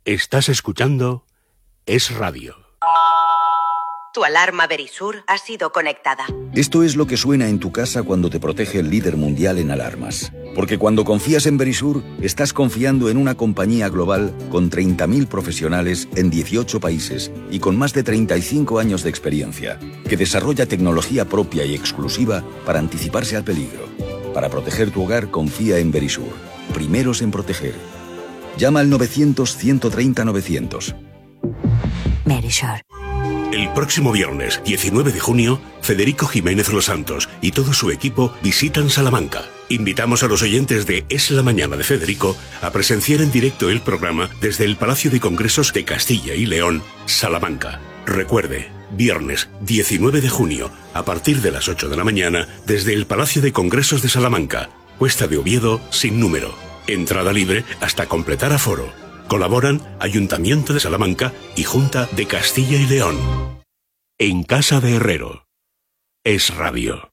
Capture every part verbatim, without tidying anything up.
Estás escuchando Es Radio. Tu alarma Verisur ha sido conectada. Esto es lo que suena en tu casa cuando te protege el líder mundial en alarmas. Porque cuando confías en Verisur, estás confiando en una compañía global con treinta mil profesionales en dieciocho países y con más de treinta y cinco años de experiencia, que desarrolla tecnología propia y exclusiva para anticiparse al peligro. Para proteger tu hogar, confía en Verisur. Primeros en proteger. Llama al novecientos, ciento treinta, novecientos. Verisur. El próximo viernes, diecinueve de junio, Federico Jiménez Los Santos y todo su equipo visitan Salamanca. Invitamos a los oyentes de Es la Mañana de Federico a presenciar en directo el programa desde el Palacio de Congresos de Castilla y León, Salamanca. Recuerde, viernes diecinueve de junio, a partir de las ocho de la mañana, desde el Palacio de Congresos de Salamanca, Cuesta de Oviedo, sin número. Entrada libre hasta completar aforo. Colaboran Ayuntamiento de Salamanca y Junta de Castilla y León. En Casa de Herrero. Es Radio.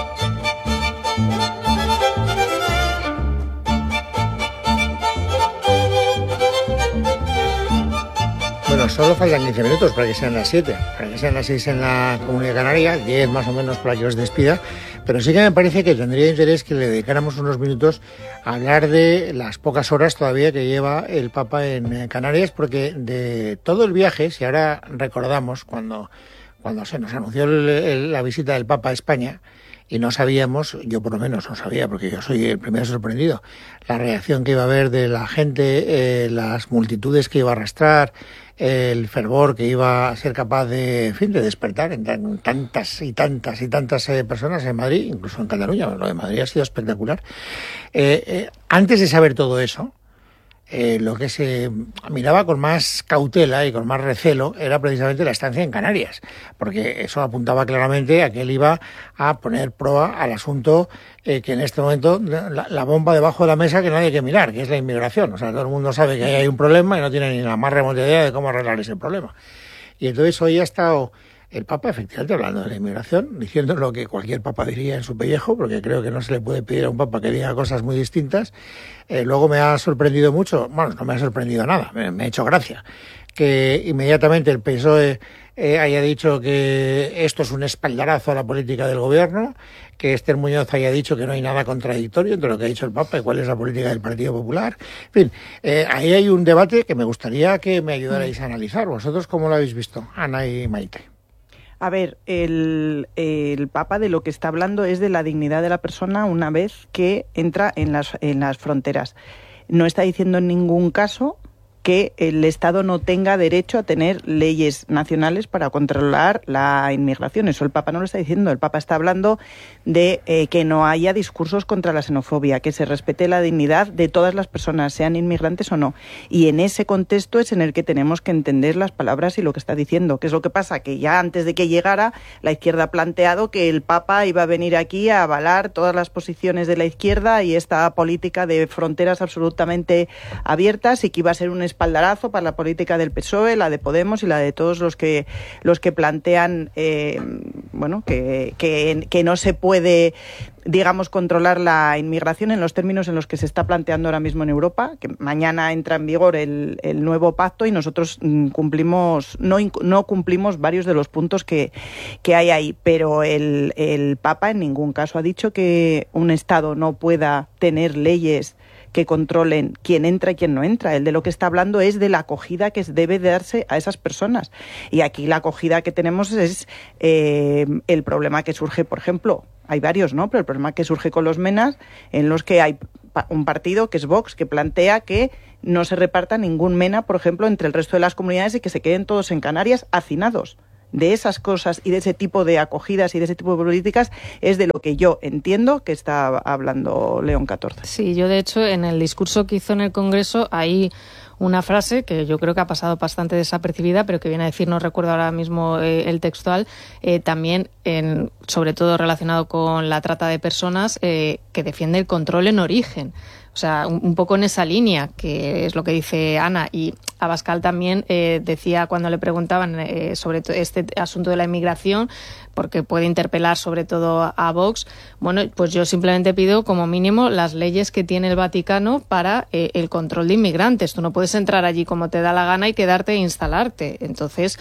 Bueno, solo faltan quince minutos para que sean las siete, para que sean las seis en la Comunidad Canaria, diez más o menos para que os despida, pero sí que me parece que tendría interés que le dedicáramos unos minutos a hablar de las pocas horas todavía que lleva el Papa en Canarias, porque de todo el viaje, si ahora recordamos cuando, cuando se nos anunció el, el, la visita del Papa a España, y no sabíamos, yo por lo menos no sabía, porque yo soy el primero sorprendido, la reacción que iba a haber de la gente, eh, las multitudes que iba a arrastrar, el fervor que iba a ser capaz de, en fin, de despertar en tan, tantas y tantas y tantas eh, personas en Madrid, incluso en Cataluña. Lo de Madrid ha sido espectacular. Eh, eh, antes de saber todo eso, Eh, lo que se miraba con más cautela y con más recelo era precisamente la estancia en Canarias, porque eso apuntaba claramente a que él iba a poner proa al asunto eh, que en este momento, la, la bomba debajo de la mesa que nadie hay que mirar, que es la inmigración. O sea, todo el mundo sabe que ahí hay un problema y no tiene ni la más remota idea de cómo arreglar ese problema. Y entonces hoy ha estado el Papa, efectivamente, hablando de la inmigración, diciendo lo que cualquier Papa diría en su pellejo, porque creo que no se le puede pedir a un Papa que diga cosas muy distintas. Eh, luego me ha sorprendido mucho, bueno, no me ha sorprendido nada, me, me ha hecho gracia, que inmediatamente el P S O E eh, haya dicho que esto es un espaldarazo a la política del gobierno, que Esther Muñoz haya dicho que no hay nada contradictorio entre lo que ha dicho el Papa y cuál es la política del Partido Popular. En fin, eh, ahí hay un debate que me gustaría que me ayudarais a analizar. ¿Vosotros cómo lo habéis visto, Ana y Maite? A ver, el, el Papa de lo que está hablando es de la dignidad de la persona una vez que entra en las, en las fronteras. No está diciendo en ningún caso que el Estado no tenga derecho a tener leyes nacionales para controlar la inmigración. Eso el Papa no lo está diciendo. El Papa está hablando de eh, que no haya discursos contra la xenofobia, que se respete la dignidad de todas las personas, sean inmigrantes o no. Y en ese contexto es en el que tenemos que entender las palabras y lo que está diciendo. ¿Qué es lo que pasa? Que ya antes de que llegara, la izquierda ha planteado que el Papa iba a venir aquí a avalar todas las posiciones de la izquierda y esta política de fronteras absolutamente abiertas, y que iba a ser un espaldarazo para la política del P S O E, la de Podemos y la de todos los que los que plantean eh, bueno que, que, que no se puede, digamos, controlar la inmigración en los términos en los que se está planteando ahora mismo en Europa, que mañana entra en vigor el, el nuevo pacto y nosotros cumplimos no, no cumplimos varios de los puntos que, que hay ahí, pero el, el Papa en ningún caso ha dicho que un Estado no pueda tener leyes que controlen quién entra y quién no entra. Él de lo que está hablando es de la acogida que debe darse a esas personas. Y aquí la acogida que tenemos es eh, el problema que surge, por ejemplo, hay varios, ¿no? Pero el problema que surge con los MENAs, en los que hay un partido, que es Vox, que plantea que no se reparta ningún MENA, por ejemplo, entre el resto de las comunidades y que se queden todos en Canarias hacinados. De esas cosas y de ese tipo de acogidas y de ese tipo de políticas es de lo que yo entiendo que está hablando León catorce. Sí, yo de hecho en el discurso que hizo en el Congreso hay una frase que yo creo que ha pasado bastante desapercibida, pero que viene a decir, no recuerdo ahora mismo eh, el textual, eh, también en, sobre todo relacionado con la trata de personas, eh, que defiende el control en origen. O sea, un, un poco en esa línea, que es lo que dice Ana. Y Abascal también eh, decía cuando le preguntaban eh, sobre este asunto de la inmigración, porque puede interpelar sobre todo a Vox, bueno, pues yo simplemente pido como mínimo las leyes que tiene el Vaticano para eh, el control de inmigrantes. Tú no puedes entrar allí como te da la gana y quedarte e instalarte. Entonces,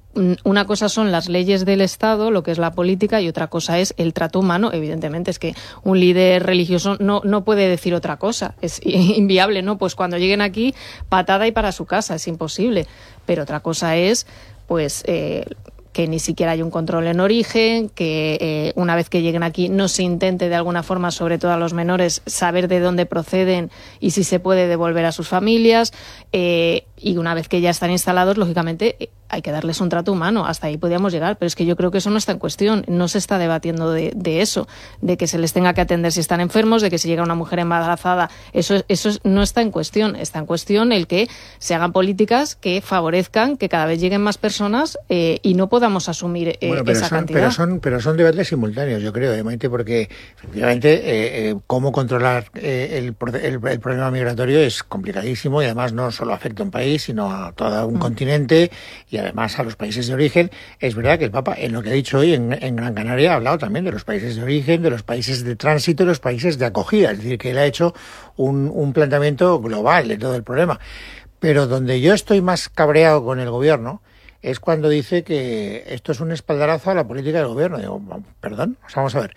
una cosa son las leyes del Estado, lo que es la política, y otra cosa es el trato humano. Evidentemente es que un líder religioso no, no puede decir otra cosa, es inviable, ¿no? Pues cuando lleguen aquí, patada y para su casa, es imposible. Pero otra cosa es, pues... Eh, que ni siquiera hay un control en origen, que eh, una vez que lleguen aquí no se intente de alguna forma, sobre todo a los menores, saber de dónde proceden y si se puede devolver a sus familias. Eh, y una vez que ya están instalados, lógicamente hay que darles un trato humano. Hasta ahí podríamos llegar, pero es que yo creo que eso no está en cuestión. No se está debatiendo de, de eso, de que se les tenga que atender si están enfermos, de que si llega una mujer embarazada, eso, eso no está en cuestión. Está en cuestión el que se hagan políticas que favorezcan que cada vez lleguen más personas eh, y no podamos asumir eh, bueno, pero esa son, cantidad. Pero son, pero son debates simultáneos, yo creo, Maite, porque efectivamente eh, eh, cómo controlar eh, el, el, el problema migratorio es complicadísimo y además no solo afecta a un país, sino a todo un mm. continente y además a los países de origen. Es verdad que el Papa, en lo que ha dicho hoy en, en Gran Canaria, ha hablado también de los países de origen, de los países de tránsito y los países de acogida. Es decir, que él ha hecho un, un planteamiento global de todo el problema. Pero donde yo estoy más cabreado con el gobierno es cuando dice que esto es un espaldarazo a la política del gobierno. Digo, perdón, vamos a ver.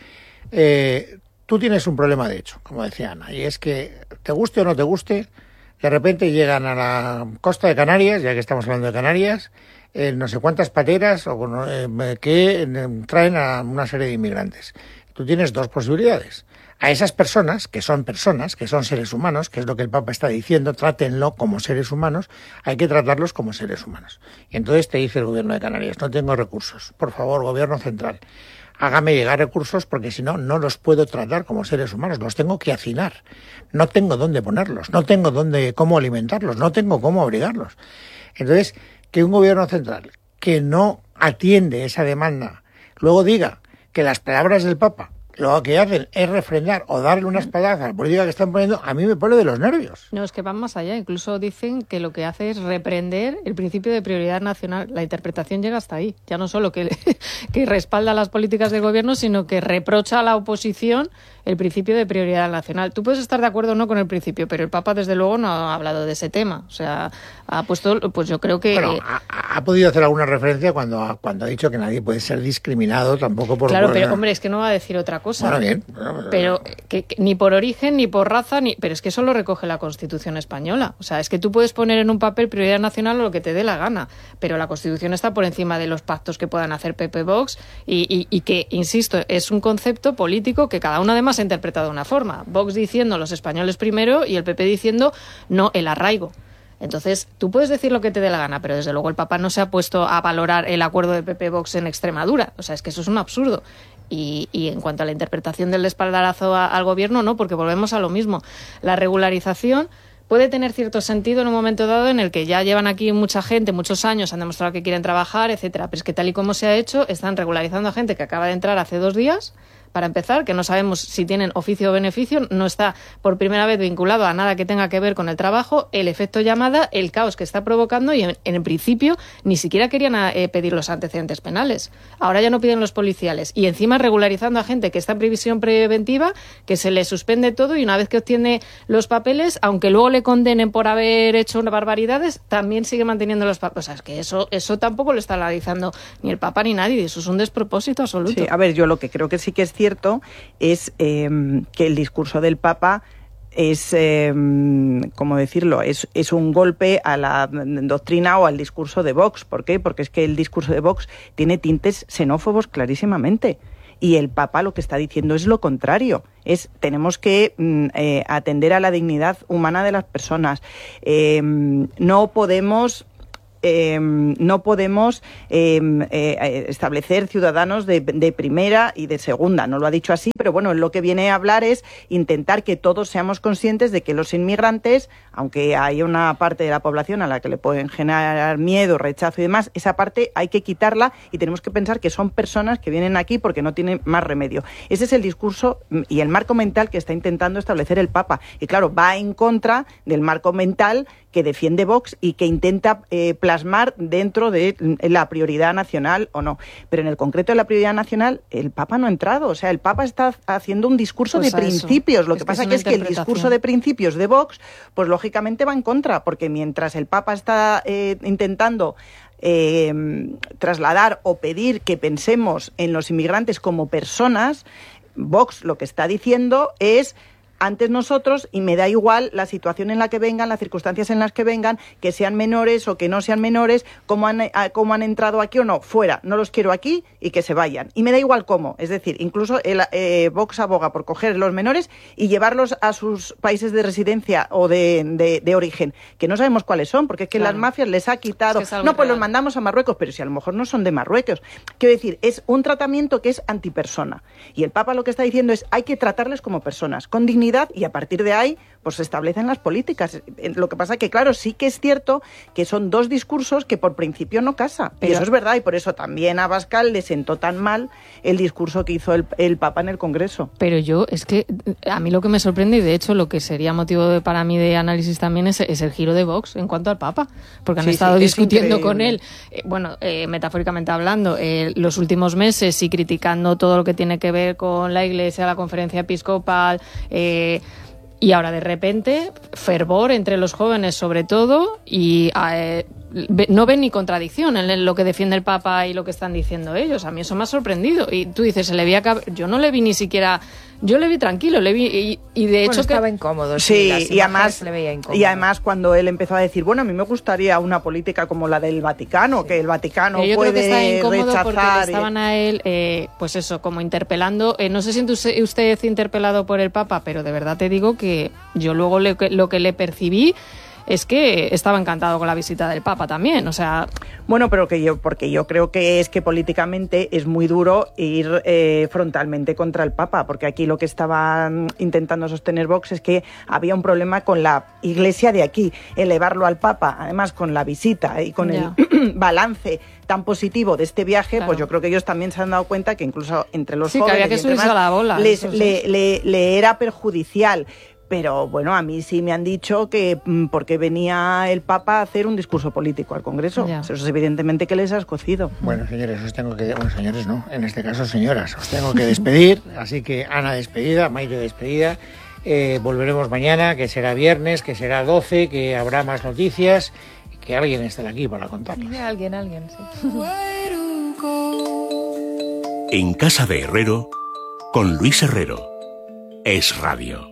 Eh, tú tienes un problema de hecho, como decía Ana, y es que te guste o no te guste, de repente llegan a la costa de Canarias, ya que estamos hablando de Canarias, eh, no sé cuántas pateras o, eh, que eh, traen a una serie de inmigrantes. Tú tienes dos posibilidades. A esas personas, que son personas, que son seres humanos, que es lo que el Papa está diciendo, trátenlo como seres humanos, hay que tratarlos como seres humanos. Y entonces te dice el gobierno de Canarias, no tengo recursos, por favor, gobierno central, hágame llegar recursos porque si no, no los puedo tratar como seres humanos, los tengo que hacinar, no tengo dónde ponerlos, no tengo dónde, cómo alimentarlos, no tengo cómo abrigarlos. Entonces, que un gobierno central que no atiende esa demanda, luego diga que las palabras del Papa lo que hacen es refrendar o darle unas palabras a la política que están poniendo, a mí me pone de los nervios. No, es que van más allá. Incluso dicen que lo que hace es reprender el principio de prioridad nacional. La interpretación llega hasta ahí. Ya no solo que, que respalda las políticas del gobierno, sino que reprocha a la oposición el principio de prioridad nacional. Tú puedes estar de acuerdo o no con el principio, pero el Papa, desde luego, no ha hablado de ese tema. O sea, ha puesto, pues yo creo que... Bueno, ha, ha podido hacer alguna referencia cuando ha, cuando ha dicho que nadie puede ser discriminado tampoco por... Claro, por, pero no. hombre, es que no va a decir otra cosa. Bueno, bien. Pero que, que, ni por origen, ni por raza, ni pero es que eso lo recoge la Constitución española. O sea, es que tú puedes poner en un papel prioridad nacional o lo que te dé la gana, pero la Constitución está por encima de los pactos que puedan hacer P P Vox y, y, y que, insisto, es un concepto político que cada uno además ha interpretado de una forma. Vox diciendo los españoles primero y el P P diciendo no, el arraigo. Entonces, tú puedes decir lo que te dé la gana, pero desde luego el Papa no se ha puesto a valorar el acuerdo de P P Vox en Extremadura. O sea, es que eso es un absurdo. Y, y en cuanto a la interpretación del espaldarazo a, al gobierno, no, porque volvemos a lo mismo. La regularización puede tener cierto sentido en un momento dado en el que ya llevan aquí mucha gente, muchos años, han demostrado que quieren trabajar, etcétera. Pero es que tal y como se ha hecho, están regularizando a gente que acaba de entrar hace dos días, para empezar, que no sabemos si tienen oficio o beneficio, no está por primera vez vinculado a nada que tenga que ver con el trabajo, el efecto llamada, el caos que está provocando y en, en el principio ni siquiera querían eh, pedir los antecedentes penales. Ahora ya no piden los policiales y encima regularizando a gente que está en previsión preventiva, que se le suspende todo y una vez que obtiene los papeles, aunque luego le condenen por haber hecho barbaridades, también sigue manteniendo los papeles. O sea, es que eso, eso tampoco lo está analizando ni el Papa ni nadie, eso es un despropósito absoluto. Sí, a ver, yo lo que creo que sí que es cierto es eh, que el discurso del Papa es, eh, ¿cómo decirlo? Es, es un golpe a la doctrina o al discurso de Vox. ¿Por qué? Porque es que el discurso de Vox tiene tintes xenófobos clarísimamente. Y el Papa lo que está diciendo es lo contrario. Es tenemos que eh, atender a la dignidad humana de las personas. Eh, no podemos eh, no podemos eh, eh, establecer ciudadanos de, de primera y de segunda. No lo ha dicho así, pero bueno, lo que viene a hablar es intentar que todos seamos conscientes de que los inmigrantes, aunque hay una parte de la población a la que le pueden generar miedo, rechazo y demás, esa parte hay que quitarla y tenemos que pensar que son personas que vienen aquí porque no tienen más remedio. Ese es el discurso y el marco mental que está intentando establecer el Papa. Y claro, va en contra del marco mental que defiende Vox y que intenta eh, plasmar dentro de la prioridad nacional o no. Pero en el concreto de la prioridad nacional, el Papa no ha entrado. O sea, el Papa está haciendo un discurso pues de principios. Eso. Lo que es pasa que es que el discurso de principios de Vox, pues lógicamente va en contra, porque mientras el Papa está eh, intentando eh, trasladar o pedir que pensemos en los inmigrantes como personas, Vox lo que está diciendo es: antes nosotros, y me da igual la situación en la que vengan, las circunstancias en las que vengan, que sean menores o que no sean menores, cómo han, cómo han entrado aquí o no, fuera, no los quiero aquí y que se vayan. Y me da igual cómo, es decir, incluso el, eh, Vox aboga por coger los menores y llevarlos a sus países de residencia o de, de, de origen, que no sabemos cuáles son, porque es que claro, las mafias les ha quitado, es que es no, pues real. Los mandamos a Marruecos, pero si a lo mejor no son de Marruecos. Quiero decir, es un tratamiento que es antipersona. Y el Papa lo que está diciendo es: hay que tratarles como personas, con dignidad, y a partir de ahí pues se establecen las políticas. Lo que pasa que, claro, sí que es cierto que son dos discursos que por principio no casa. Pero... y eso es verdad, y por eso también a Abascal le sentó tan mal el discurso que hizo el, el Papa en el Congreso. Pero yo, es que a mí lo que me sorprende, y de hecho lo que sería motivo de, para mí de análisis también, es, es el giro de Vox en cuanto al Papa. Porque han sí, estado sí, discutiendo con él, eh, bueno, eh, metafóricamente hablando, eh, los últimos meses y criticando todo lo que tiene que ver con la Iglesia, la conferencia episcopal, eh, y ahora de repente fervor entre los jóvenes sobre todo, y eh, no ven ni contradicción en lo que defiende el Papa y lo que están diciendo ellos. A mí eso me ha sorprendido. Y tú dices, se le vi a cab- yo no le vi ni siquiera, yo le vi tranquilo, le vi y, y de bueno, hecho estaba que... incómodo. Sí, sí y además se le veía incómodo. Y además cuando él empezó a decir, bueno, a mí me gustaría una política como la del Vaticano, sí. que el Vaticano Pero yo puede creo que está incómodo rechazar. Porque estaban a él, eh, pues eso, como interpelando. Eh, no se siente usted, usted interpelado por el Papa, pero de verdad te digo que yo luego le, lo que le percibí es que estaba encantado con la visita del Papa también, o sea... Bueno, pero que yo, porque yo creo que es que políticamente es muy duro ir eh, frontalmente contra el Papa, porque aquí lo que estaban intentando sostener Vox es que había un problema con la Iglesia de aquí, elevarlo al Papa, además con la visita y con yeah. el balance tan positivo de este viaje, claro. pues yo creo que ellos también se han dado cuenta que incluso entre los sí, jóvenes que había que subirse más, a la bola, les, eso, le, sí. le, le era perjudicial. Pero bueno, a mí sí me han dicho que porque venía el Papa a hacer un discurso político al Congreso. Ya. Eso es evidentemente que les ha escocido. Bueno, señores, os tengo que... Bueno, señores no, en este caso señoras. Os tengo que despedir, así que Ana despedida, Maite despedida. Eh, volveremos mañana, que será viernes, que será doce, que habrá más noticias, que alguien estará aquí para contarlas. Alguien, alguien, sí. En Casa de Herrero, con Luis Herrero. Es Radio.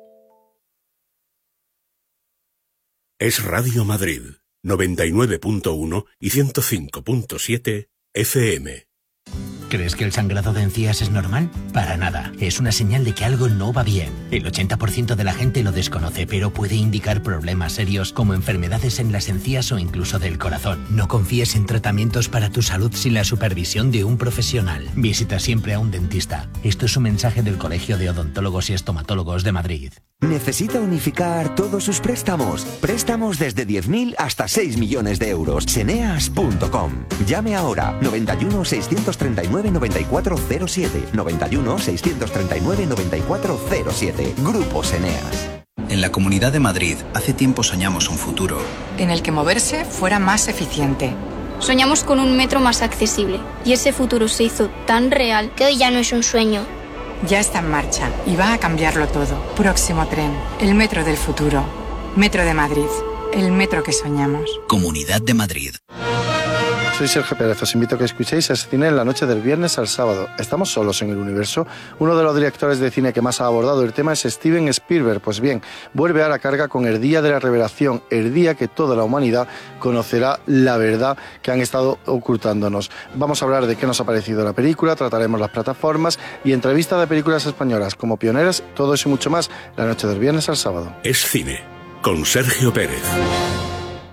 Es Radio Madrid, noventa y nueve punto uno y ciento cinco punto siete F M. ¿Crees que el sangrado de encías es normal? Para nada. Es una señal de que algo no va bien. El ochenta por ciento de la gente lo desconoce, pero puede indicar problemas serios como enfermedades en las encías o incluso del corazón. No confíes en tratamientos para tu salud sin la supervisión de un profesional. Visita siempre a un dentista. Esto es un mensaje del Colegio de Odontólogos y Estomatólogos de Madrid. ¿Necesita unificar todos sus préstamos? Préstamos desde diez mil hasta seis millones de euros. Seneas punto com. Llame ahora. noventa y uno, seiscientos treinta y nueve, noventa y cuatro cero siete. noventa y uno, seiscientos treinta y nueve, noventa y cuatro cero siete. Grupo Seneas. En la Comunidad de Madrid, hace tiempo soñamos un futuro en el que moverse fuera más eficiente. Soñamos con un metro más accesible. Y ese futuro se hizo tan real que hoy ya no es un sueño. Ya está en marcha y va a cambiarlo todo. Próximo tren, el metro del futuro. Metro de Madrid, el metro que soñamos. Comunidad de Madrid. Soy Sergio Pérez, os invito a que escuchéis el cine en la noche del viernes al sábado. ¿Estamos solos en el universo? Uno de los directores de cine que más ha abordado el tema es Steven Spielberg. Pues bien, vuelve a la carga con el Día de la Revelación, el día que toda la humanidad conocerá la verdad que han estado ocultándonos. Vamos a hablar de qué nos ha parecido la película, trataremos las plataformas y entrevistas de películas españolas como pioneras, todo eso y mucho más la noche del viernes al sábado. Es cine, con Sergio Pérez.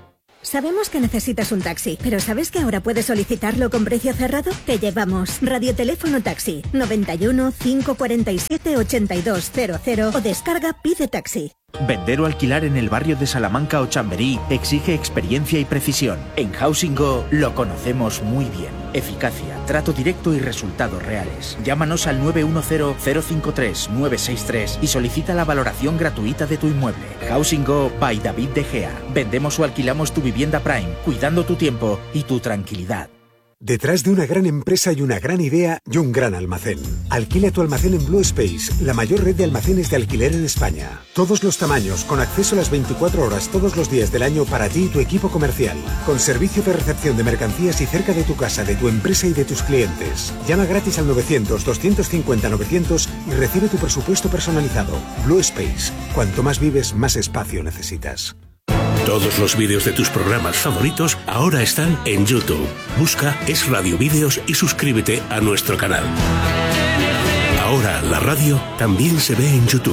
Sabemos que necesitas un taxi, pero ¿sabes que ahora puedes solicitarlo con precio cerrado? Te llevamos Radioteléfono Taxi noventa y uno, cinco cuarenta y siete, ochenta y dos cero cero o descarga Pide Taxi. Vender o alquilar en el barrio de Salamanca o Chamberí exige experiencia y precisión. En Housing Go lo conocemos muy bien. Eficacia, trato directo y resultados reales. Llámanos al nueve uno cero, cero cinco tres, nueve seis tres y solicita la valoración gratuita de tu inmueble. Housing Go by David De Gea. Vendemos o alquilamos tu vivienda Prime, cuidando tu tiempo y tu tranquilidad. Detrás de una gran empresa y una gran idea y un gran almacén. Alquila tu almacén en Blue Space, la mayor red de almacenes de alquiler en España. Todos los tamaños, con acceso a las veinticuatro horas todos los días del año para ti y tu equipo comercial. Con servicio de recepción de mercancías y cerca de tu casa, de tu empresa y de tus clientes. Llama gratis al novecientos, doscientos cincuenta, novecientos y recibe tu presupuesto personalizado. Blue Space. Cuanto más vives, más espacio necesitas. Todos los vídeos de tus programas favoritos ahora están en YouTube. Busca Es Radio Vídeos y suscríbete a nuestro canal. Ahora la radio también se ve en YouTube.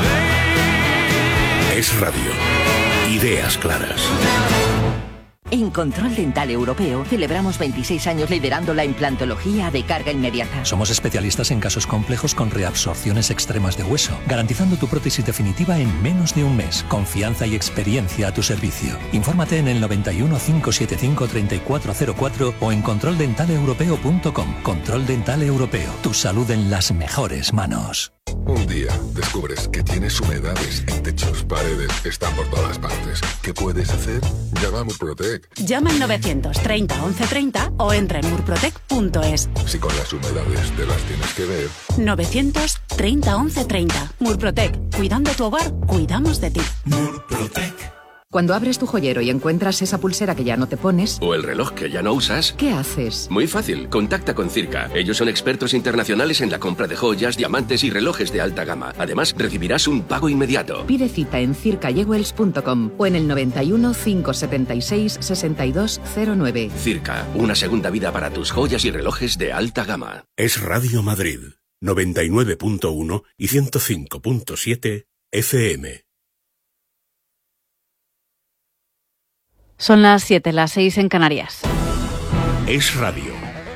Es Radio. Ideas claras. En Control Dental Europeo celebramos veintiséis años liderando la implantología de carga inmediata. Somos especialistas en casos complejos con reabsorciones extremas de hueso, garantizando tu prótesis definitiva en menos de un mes. Confianza y experiencia a tu servicio. Infórmate en el noventa y uno, cinco siete cinco, treinta y cuatro cero cuatro o en control dental europeo punto com. Control Dental Europeo. Tu salud en las mejores manos. Un día descubres que tienes humedades en techos, paredes, están por todas partes. ¿Qué puedes hacer? Llama a Murprotec. Llama al novecientos treinta, once treinta o entra en murprotec punto es. Si con las humedades te las tienes que ver. novecientos treinta, once treinta. Murprotec. Cuidando tu hogar, cuidamos de ti. Murprotec. Cuando abres tu joyero y encuentras esa pulsera que ya no te pones... O el reloj que ya no usas... ¿Qué haces? Muy fácil. Contacta con Circa. Ellos son expertos internacionales en la compra de joyas, diamantes y relojes de alta gama. Además, recibirás un pago inmediato. Pide cita en circa jewels punto com o en el noventa y uno, cinco setenta y seis, sesenta y dos cero nueve. Circa. Una segunda vida para tus joyas y relojes de alta gama. Es Radio Madrid. noventa y nueve punto uno y ciento cinco punto siete F M. Son las siete, las seis en Canarias. Es Radio.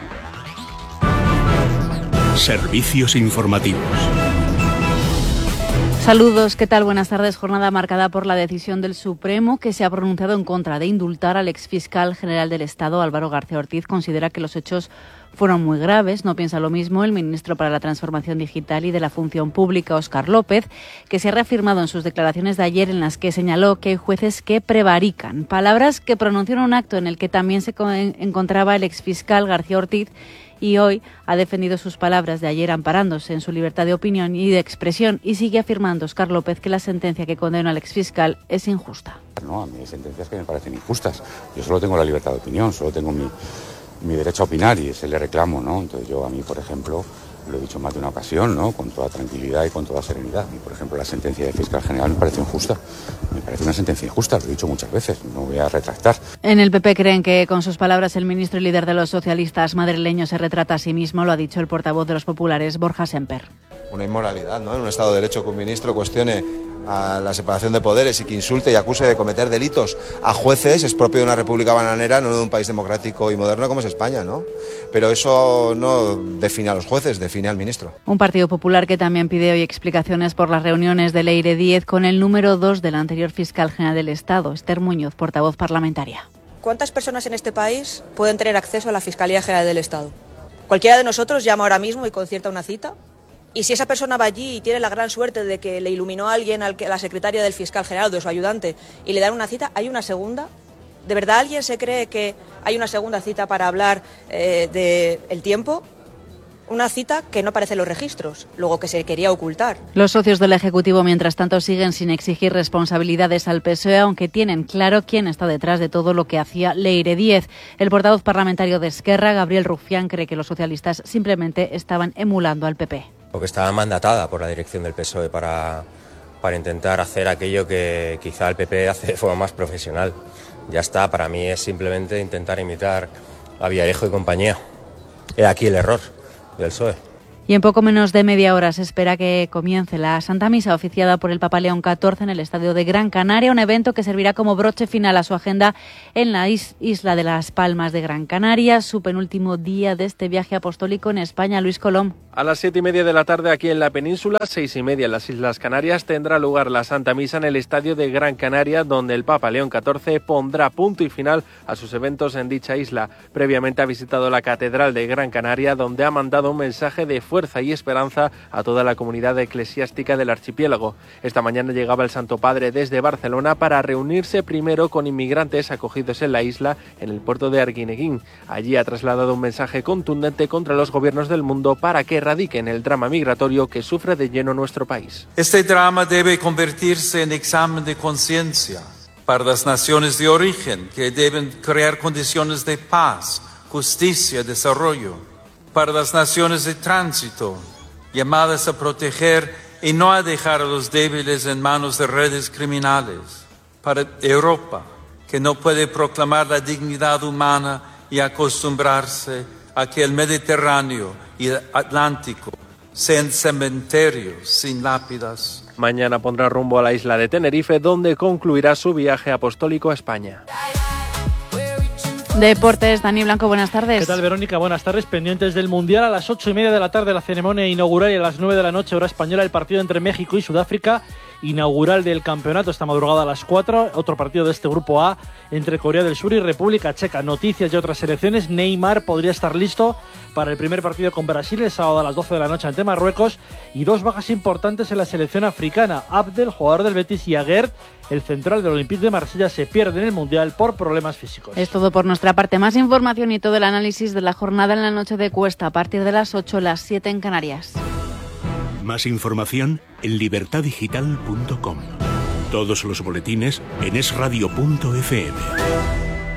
Servicios informativos. Saludos, ¿qué tal? Buenas tardes. Jornada marcada por la decisión del Supremo, que se ha pronunciado en contra de indultar al exfiscal general del Estado, Álvaro García Ortiz. Considera que los hechos fueron muy graves. No piensa lo mismo el ministro para la Transformación Digital y de la Función Pública, Óscar López, que se ha reafirmado en sus declaraciones de ayer en las que señaló que hay jueces que prevarican. Palabras que pronunció en un acto en el que también se encontraba el exfiscal García Ortiz, y hoy ha defendido sus palabras de ayer amparándose en su libertad de opinión y de expresión, y sigue afirmando Óscar López que la sentencia que condena al exfiscal es injusta. No, a mí hay sentencias que me parecen injustas. Yo solo tengo la libertad de opinión, solo tengo mi, mi derecho a opinar y ese le reclamo, ¿no? Entonces yo a mí, por ejemplo, lo he dicho más de una ocasión, ¿no? Con toda tranquilidad y con toda serenidad. Y, por ejemplo, la sentencia del fiscal general me parece injusta. Me parece una sentencia injusta, lo he dicho muchas veces, no voy a retractar. En el P P creen que, con sus palabras, el ministro y líder de los socialistas madrileños se retrata a sí mismo, lo ha dicho el portavoz de los populares, Borja Semper. Una inmoralidad, ¿no? En un Estado de Derecho que un ministro cuestione a la separación de poderes y que insulte y acuse de cometer delitos a jueces es propio de una república bananera, no de un país democrático y moderno como es España, ¿no? Pero eso no define a los jueces, define al ministro. Un Partido Popular que también pide hoy explicaciones por las reuniones de Leire Díez con el número dos del anterior fiscal general del Estado, Esther Muñoz, portavoz parlamentaria. ¿Cuántas personas en este país pueden tener acceso a la Fiscalía General del Estado? Cualquiera de nosotros llama ahora mismo y concierta una cita. Y si esa persona va allí y tiene la gran suerte de que le iluminó a alguien, a la secretaria del fiscal general o de su ayudante, y le dan una cita, ¿hay una segunda? ¿De verdad alguien se cree que hay una segunda cita para hablar eh, del tiempo? Una cita que no aparece en los registros, luego que se quería ocultar. Los socios del Ejecutivo, mientras tanto, siguen sin exigir responsabilidades al P S O E, aunque tienen claro quién está detrás de todo lo que hacía Leire Díez. El portavoz parlamentario de Esquerra, Gabriel Rufián, cree que los socialistas simplemente estaban emulando al P P. Porque estaba mandatada por la dirección del P S O E para, para intentar hacer aquello que quizá el P P hace de forma más profesional. Ya está, para mí es simplemente intentar imitar a Villarejo y compañía. He aquí el error del P S O E. Y en poco menos de media hora se espera que comience la Santa Misa oficiada por el Papa León catorce en el Estadio de Gran Canaria, un evento que servirá como broche final a su agenda en la isla de Las Palmas de Gran Canaria, su penúltimo día de este viaje apostólico en España. Luis Colom. A las siete y media de la tarde aquí en la península, seis y media en las Islas Canarias, tendrá lugar la Santa Misa en el Estadio de Gran Canaria, donde el Papa León catorce pondrá punto y final a sus eventos en dicha isla. Previamente ha visitado la Catedral de Gran Canaria, donde ha mandado un mensaje de fuerza y esperanza a toda la comunidad eclesiástica del archipiélago. Esta mañana llegaba el Santo Padre desde Barcelona para reunirse primero con inmigrantes acogidos en la isla en el puerto de Arguineguín. Allí ha trasladado un mensaje contundente contra los gobiernos del mundo para que erradiquen el drama migratorio que sufre de lleno nuestro país. Este drama debe convertirse en examen de conciencia para las naciones de origen, que deben crear condiciones de paz, justicia y desarrollo. Para las naciones de tránsito, llamadas a proteger y no a dejar a los débiles en manos de redes criminales. Para Europa, que no puede proclamar la dignidad humana y acostumbrarse a que el Mediterráneo y el Atlántico sean cementerios sin lápidas. Mañana pondrá rumbo a la isla de Tenerife, donde concluirá su viaje apostólico a España. Deportes, Dani Blanco, buenas tardes. ¿Qué tal, Verónica? Buenas tardes. Pendientes del Mundial, a las ocho y media de la tarde la ceremonia inaugural y a las nueve de la noche, hora española, el partido entre México y Sudáfrica, inaugural del campeonato, esta madrugada a las cuatro. Otro partido de este grupo A entre Corea del Sur y República Checa. Noticias de otras selecciones: Neymar podría estar listo para el primer partido con Brasil el sábado a las doce de la noche ante Marruecos, y dos bajas importantes en la selección africana. Abdel, jugador del Betis, y Aguerd, el central del Olympique de Marsella, se pierde en el Mundial por problemas físicos. Es todo por nuestra parte. Más información y todo el análisis de la jornada en la noche de Cuesta a partir de las ocho, las siete en Canarias. Más información en libertad digital punto com. Todos los boletines en es radio punto efe eme.